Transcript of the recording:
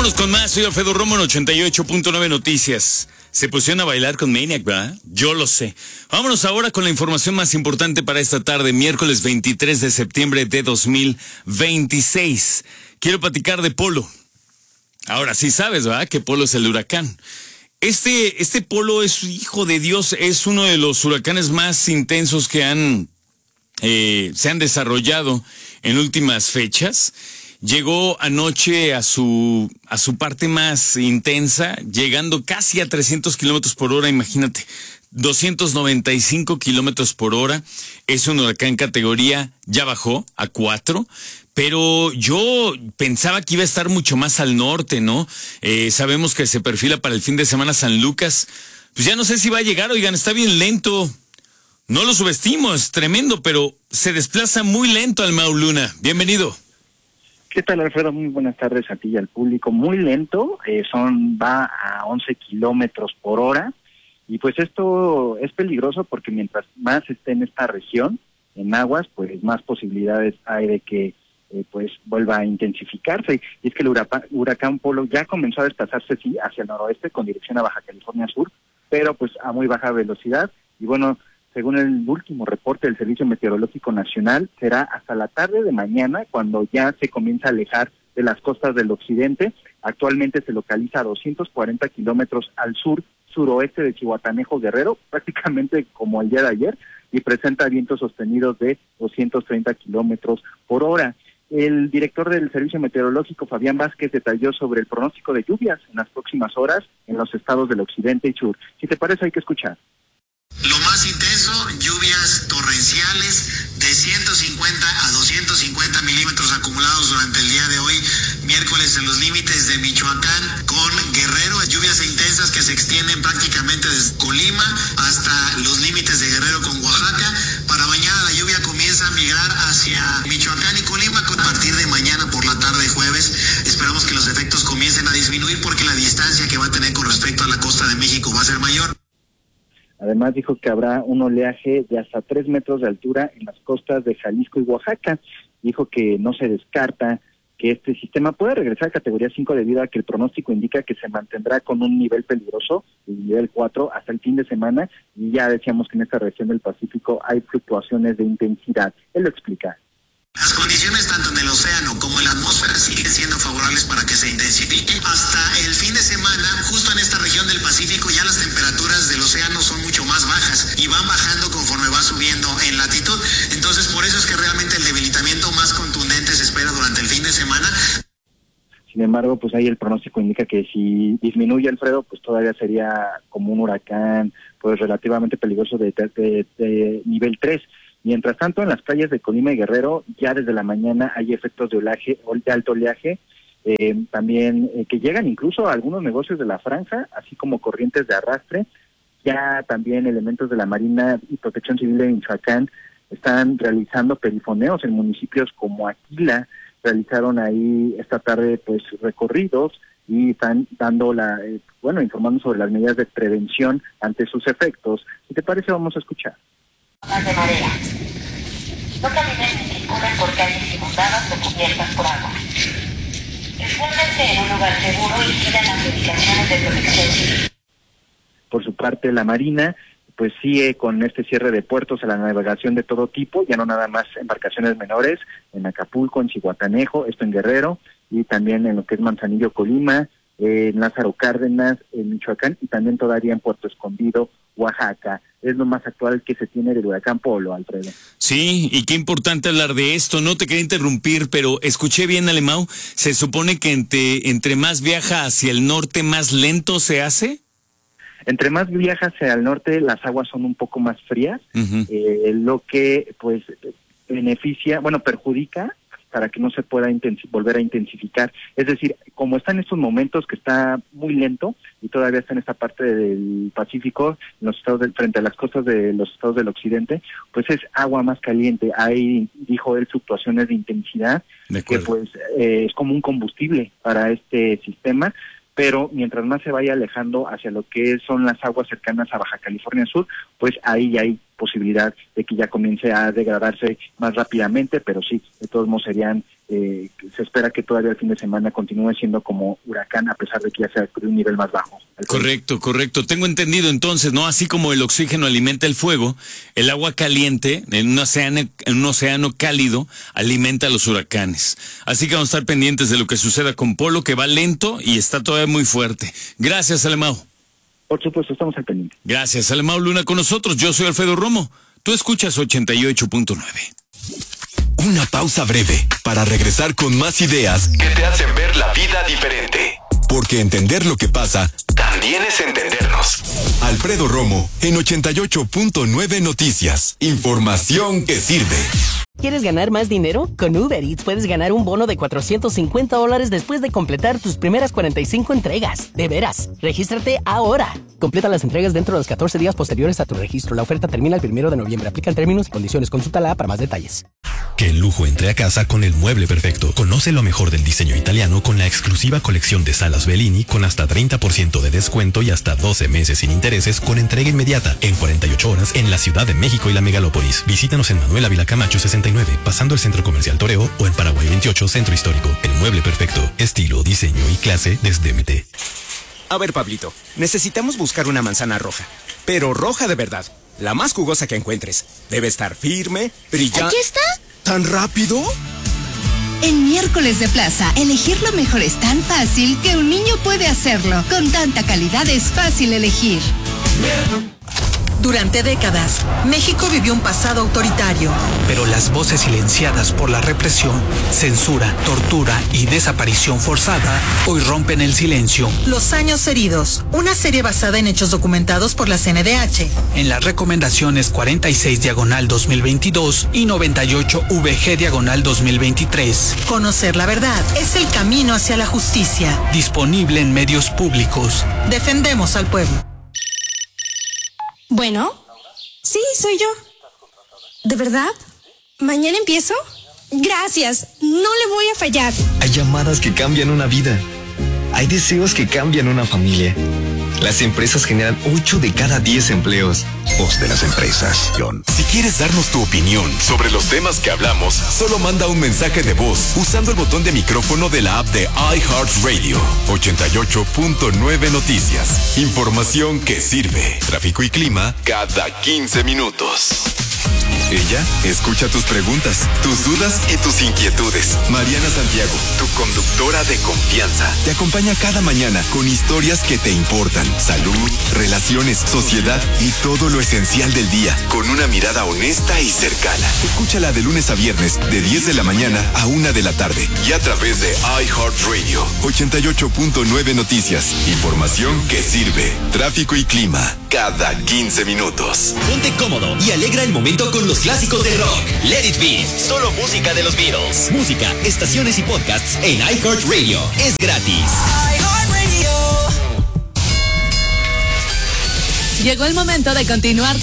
Vámonos con más, soy Alfredo Romo en 88.9 Noticias. Se pusieron a bailar con Maniac, ¿verdad? Yo lo sé. Vámonos ahora con la información más importante para esta tarde, miércoles 23 de septiembre de 2026. Quiero platicar de Polo. Ahora sí sabes, ¿verdad? Que Polo es el huracán. Este Polo es, hijo de Dios, es uno de los huracanes más intensos que se han desarrollado en últimas fechas. Llegó anoche a su parte más intensa, llegando casi a 300 kilómetros por hora, imagínate, 295 kilómetros por hora. Es un huracán categoría, ya bajó a 4, pero yo pensaba que iba a estar mucho más al norte, ¿no? Sabemos que se perfila para el fin de semana San Lucas. Pues ya no sé si va a llegar, oigan, está bien lento. No lo subestimo, es tremendo, pero se desplaza muy lento al Mauluna. Bienvenido. ¿Qué tal, Alfredo? Muy buenas tardes a ti y al público. Muy lento, va a 11 kilómetros por hora, y pues esto es peligroso porque mientras más esté en esta región, en aguas, pues más posibilidades hay de que pues vuelva a intensificarse. Y es que el huracán Polo ya comenzó a desplazarse, sí, hacia el noroeste con dirección a Baja California Sur, pero pues a muy baja velocidad. Y bueno, según el último reporte del Servicio Meteorológico Nacional, será hasta la tarde de mañana cuando ya se comienza a alejar de las costas del occidente. Actualmente se localiza a 240 kilómetros al suroeste de Zihuatanejo, Guerrero, prácticamente como el día de ayer, y presenta vientos sostenidos de 230 kilómetros por hora. El director del Servicio Meteorológico, Fabián Vázquez, detalló sobre el pronóstico de lluvias en las próximas horas en los estados del occidente y sur. Si te parece, hay que escuchar. Lo más intenso, lluvias torrenciales de 150 a 250 milímetros acumulados durante el día de hoy, miércoles, en los límites de Michoacán con Guerrero, lluvias intensas que se extienden prácticamente desde Colima hasta los límites de Guerrero con Oaxaca. Para mañana la lluvia comienza a migrar hacia Michoacán y Colima a partir de mañana por la tarde jueves. Esperamos que los efectos comiencen a disminuir porque la distancia que va a tener con respecto a la costa de México va a ser mayor. Además dijo que habrá un oleaje de hasta 3 metros de altura en las costas de Jalisco y Oaxaca. Dijo que no se descarta que este sistema pueda regresar a categoría 5 debido a que el pronóstico indica que se mantendrá con un nivel peligroso, el nivel 4, hasta el fin de semana, y ya decíamos que en esta región del Pacífico hay fluctuaciones de intensidad. Él lo explica. Las condiciones tanto en el océano como en la atmósfera siguen siendo favorables para que se intensifique. Hasta el fin de semana, justo en esta región del Pacífico, ya las temperaturas del océano son mucho más bajas y van bajando conforme va subiendo en latitud. Entonces, por eso es que realmente el debilitamiento más contundente se espera durante el fin de semana. Sin embargo, pues ahí el pronóstico indica que si disminuye, Alfredo, pues todavía sería como un huracán, pues relativamente peligroso de nivel 3. Mientras tanto, en las playas de Colima y Guerrero, ya desde la mañana hay efectos de oleaje, de alto oleaje, también que llegan incluso a algunos negocios de la franja, así como corrientes de arrastre. Ya también elementos de la Marina y Protección Civil de Michoacán están realizando perifoneos en municipios como Aquila. Realizaron ahí esta tarde pues recorridos y están dando informando sobre las medidas de prevención ante sus efectos. Si te parece, vamos a escuchar. De madera. No caminen ni discurran por calles inundadas o cubiertas por agua. Escóndanse en un lugar seguro y sigan las indicaciones de protección civil. Por su parte, la Marina pues sigue con este cierre de puertos a la navegación de todo tipo, ya no nada más embarcaciones menores, en Acapulco, en Zihuatanejo, esto en Guerrero, y también en lo que es Manzanillo, Colima, en Lázaro Cárdenas, en Michoacán, y también todavía en Puerto Escondido, Oaxaca. Es lo más actual que se tiene del huracán Polo, Alfredo. Sí, y qué importante hablar de esto. No te quería interrumpir, pero escuché bien, Alemão. ¿Se supone que entre más viaja hacia el norte, más lento se hace? Entre más viaja hacia el norte, las aguas son un poco más frías, lo que pues perjudica para que no se pueda volver a intensificar. Es decir, como está en estos momentos que está muy lento y todavía está en esta parte del Pacífico, en los estados frente a las costas de los estados del occidente, pues es agua más caliente. Hay, dijo él, fluctuaciones de intensidad, que pues es como un combustible para este sistema. Pero mientras más se vaya alejando hacia lo que son las aguas cercanas a Baja California Sur, pues ahí hay posibilidad de que ya comience a degradarse más rápidamente, pero sí, de todos modos serían, se espera que todavía el fin de semana continúe siendo como huracán, a pesar de que ya sea de un nivel más bajo. Correcto. Tengo entendido entonces, ¿no? Así como el oxígeno alimenta el fuego, el agua caliente en un océano cálido alimenta a los huracanes. Así que vamos a estar pendientes de lo que suceda con Polo, que va lento y está todavía muy fuerte. Gracias, Alemão. Por supuesto, estamos al pendiente. Gracias, Alemão Luna con nosotros. Yo soy Alfredo Romo. Tú escuchas 88.9. Una pausa breve para regresar con más ideas que te hacen ver la vida diferente. Porque entender lo que pasa también es entendernos. Alfredo Romo en 88.9 Noticias. Información que sirve. ¿Quieres ganar más dinero? Con Uber Eats puedes ganar un bono de $450 después de completar tus primeras 45 entregas. De veras, regístrate ahora. Completa las entregas dentro de los 14 días posteriores a tu registro. La oferta termina el 1 de noviembre. Aplican términos y condiciones. Consúltala para más detalles. Que el lujo entre a casa con el mueble perfecto. Conoce lo mejor del diseño italiano con la exclusiva colección de salas Bellini con hasta 30% de descuento y hasta 12 meses sin intereses con entrega inmediata en 48 horas en la Ciudad de México y la megalópolis. Visítanos en Manuel Ávila Camacho 69, pasando el Centro Comercial Toreo, o en Paraguay 28, Centro Histórico. El mueble perfecto. Estilo, diseño y clase desde MT. A ver, Pablito, necesitamos buscar una manzana roja, pero roja de verdad, la más jugosa que encuentres. Debe estar firme, brillante. ¿Aquí está? ¿Tan rápido? En Miércoles de Plaza, elegir lo mejor es tan fácil que un niño puede hacerlo. Con tanta calidad es fácil elegir. Durante décadas, México vivió un pasado autoritario. Pero las voces silenciadas por la represión, censura, tortura y desaparición forzada hoy rompen el silencio. Los años heridos, una serie basada en hechos documentados por la CNDH. En las recomendaciones 46/2022 y 98/VG/2023. Conocer la verdad es el camino hacia la justicia. Disponible en medios públicos. Defendemos al pueblo. Bueno, sí, soy yo. ¿De verdad? ¿Mañana empiezo? Gracias, no le voy a fallar. Hay llamadas que cambian una vida. Hay deseos que cambian una familia. Las empresas generan 8 de cada 10 empleos. Voz de las empresas, John. Si quieres darnos tu opinión sobre los temas que hablamos, solo manda un mensaje de voz usando el botón de micrófono de la app de iHeartRadio. 88.9 Noticias. Información que sirve. Tráfico y clima cada 15 minutos. Ella escucha tus preguntas, tus dudas y tus inquietudes. Mariana Santiago, tu conductora de confianza, te acompaña cada mañana con historias que te importan. Salud, relaciones, sociedad y todo lo esencial del día, con una mirada honesta y cercana. Escúchala de lunes a viernes, de 10 de la mañana a 1 de la tarde. Y a través de iHeartRadio. 88.9 Noticias. Información que sirve. Tráfico y clima cada 15 minutos. Ponte cómodo y alegra el momento con los clásicos del rock. Let It Be, solo música de los Beatles. Música, estaciones y podcasts en iHeartRadio. Es gratis. Llegó el momento de continuar